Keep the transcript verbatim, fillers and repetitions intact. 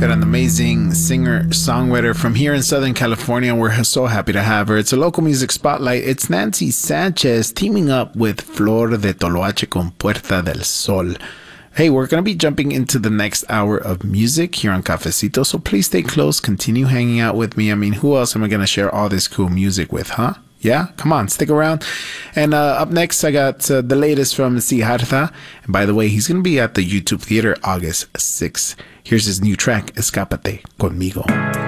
Got an amazing singer-songwriter from here in Southern California. We're so happy to have her. It's a local music spotlight. It's Nancy Sanchez teaming up with Flor de Toloache con Puerta del Sol. Hey, we're going to be jumping into the next hour of music here on Cafecito, so please stay close. Continue hanging out with me. I mean, who else am I going to share all this cool music with, huh? Yeah, come on, stick around. And uh, up next, I got uh, the latest from Siddhartha. And by the way, he's going to be at the YouTube Theater August sixth. Here's his new track, Escápate Conmigo.